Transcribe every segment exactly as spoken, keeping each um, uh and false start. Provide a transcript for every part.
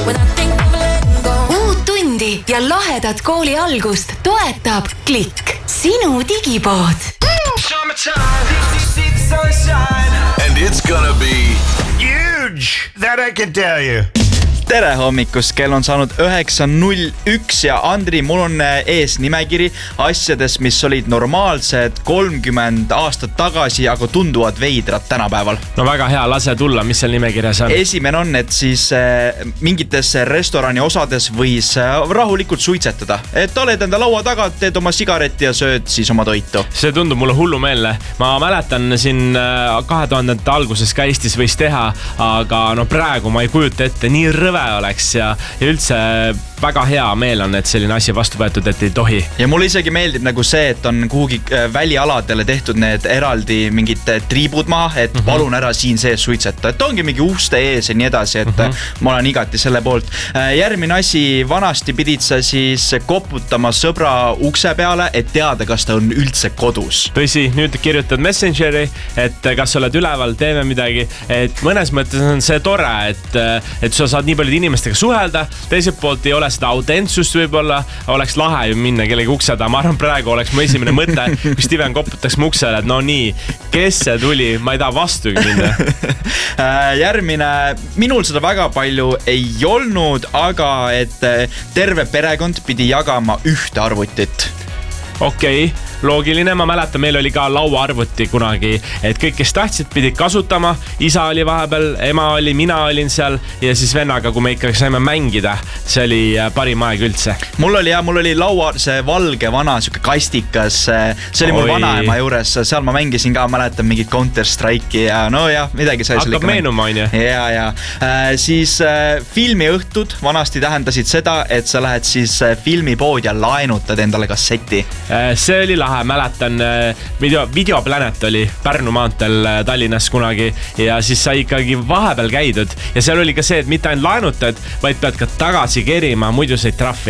Uut tundi ja lahedat kooli algust toetab Klikk, sinu digipood. And it's gonna be huge, that I can tell you. Tere hommikust, kell on saanud üheksa null üks ja Andri, mul on ees nimekiri asjadest, mis olid normaalsed kolmkümmend aastat tagasi, aga tunduvad veidrad tänapäeval. No väga hea, lase tulla, mis seal nimekirjas on? Esimene on, et siis äh, mingites restorani osades võis äh, rahulikult suitsetada. Et oled enda laua taga, teed oma sigaretti ja sööd siis oma toitu. See tundub mulle hullumeelne. Ma mäletan siin äh, kahe tuhandete alguses ka Eestis võis teha, aga no praegu ma ei kujuta ette, nii rõve oleks ja, ja üldse väga hea meel on, et selline asi vastu võetud, et ei tohi. Ja mulle isegi meeldib nagu see, et on kuhugi välialadele tehtud need eraldi mingid triibud maha, et mm-hmm. palun ära siin sees suitseta. Et ongi mingi uste ees ja nii edasi, et mm-hmm. ma olen igati selle poolt. Järgmine asi, vanasti pidid sa siis koputama sõbra ukse peale, et teada, kas ta on üldse kodus. Tõsi, nüüd kirjutad Messengeri, et kas oled üleval, teeme midagi. Et mõnes mõttes on see tore, et, et sa saad nii palju inimestega suhelda, teiselt poolt ei ole seda autentsust võib-olla, oleks lahe ju minna kellegi ukseda. Ma arvan, praegu oleks mu esimene mõte, kui Steven koputaks mu uksele, et no nii, kes see tuli, ma ei taha vastugi minna. Järgmine, minul seda väga palju ei olnud, aga et terve perekond pidi jagama ühte arvutit. Okei, okay, loogiline, ma mäletan, meil oli ka lauaarvuti kunagi, et kõik, kes tahtsid, pidid kasutama, isa oli vahepeal, ema oli, mina olin seal ja siis vennaga, kui me ikkagi saime mängida, see oli parim aeg üldse. Mul oli ja mul oli laua, see valge vana, siuke kastikas, see oli mul Oi. Vanaema juures, seal ma mängisin ka, mäletan mingit Counter-Strike'i ja no jah, midagi sai seal ikka. Hakkab meenuma, on ju? Ja, ja. Äh, siis äh, filmiõhtud vanasti tähendasid seda, et sa lähed siis äh, filmipood ja laenutad endale kasseti. See oli lahe, mäletan, video, Videoplanet oli Pärnu maanteel Tallinnas kunagi ja siis sai ikkagi vahepeal käidud ja seal oli ka see, et mitte ainult laenutad, vaid pead ka tagasi kerima, muidu said trahvi.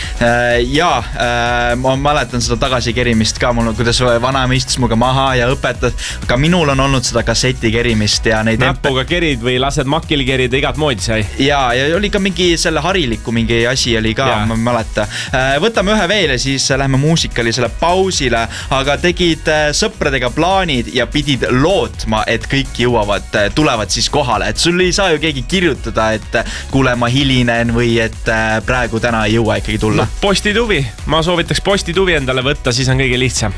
Jaa, ma mäletan seda tagasi kerimist ka, mul, kuidas vanaema istus muga maha ja õpetas, aga minul on olnud seda kasseti kerimist ja neid näpuga kerid või lased makil kerida, igat moodi sai. Jaa, ja oli ka mingi selle hariliku mingi asi oli ka, ja. Ma mäleta. Võtame ühe veel ja siis lähme muusikali selle pausile, aga tegid sõpradega plaanid ja pidid lootma, et kõik jõuavad, tulevad siis kohale, et sul ei saa ju keegi kirjutada, et kuule, ma hilinen või et praegu täna ei jõua ikkagi tulla. No, postituvi, ma soovitaks postituvi endale võtta, siis on kõige lihtsam.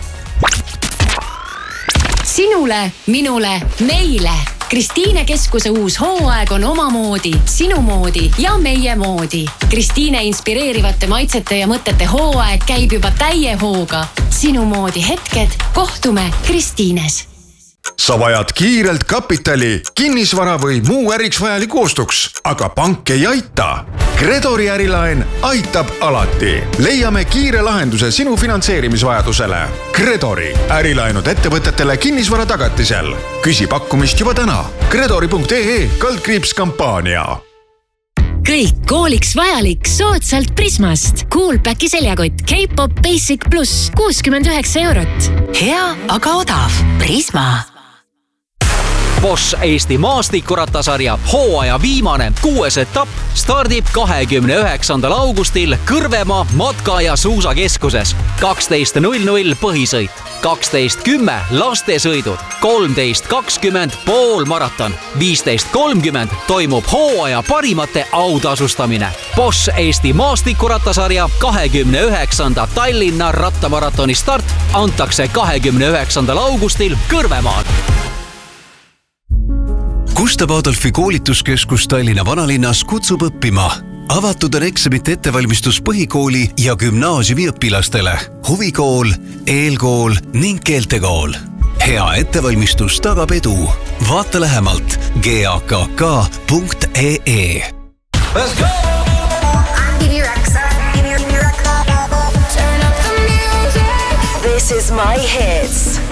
Sinule, minule, meile. Kristiine Keskuse uus hooaeg on oma moodi, sinu moodi ja meie moodi. Kristiine inspireerivate maitsete ja mõtete hooaeg käib juba täie hooga. Sinu moodi hetked, kohtume Kristiines. Sa vajad kiirelt kapitali, kinnisvara või muu äriks vajaliku ostuks, aga pank ei aita. Gredori ärilaen aitab alati. Leiame kiire lahenduse sinu finantseerimisvajadusele. Gredori ärilaenud ettevõtetele kinnisvara tagatisel. Küsi pakkumist juba täna. Gredori punkt ee kaldkriips kampaania. Kõik kooliks vajalik soodsalt Prismast. Coolpacki seljakott K-pop Basic Plus kuuskümmend üheksa eurot. Hea, aga odav. Prisma. Bosch Eesti maastikurattasarja hooaja viimane kuues etapp stardib kahekümne üheksandal augustil Kõrvemaa matka- ja suusakeskuses. kaksteist null null põhisõit, kaksteist kümme lastesõidud, kolmteist kakskümmend poolmaraton, viisteist kolmkümmend toimub hooaja parimate autasustamine. Bosch Eesti maastikurattasarja kahekümne üheksanda Tallinna rattamaratoni start antakse kahekümne üheksandal augustil Kõrvemaal. Gustav Adolfi koolituskeskus Tallinna vanalinnas kutsub õppima. Avatud on eksamite ettevalmistus põhikooli ja gümnaasiumi õpilastele. Huvikool, eelkool ning keeltekool. Hea ettevalmistus tagab edu. Vaata lähemalt g a k k punkt e e. Let's go! I'm giving you Rexa. Give me your Rexa. Turn up the music. This is my hits.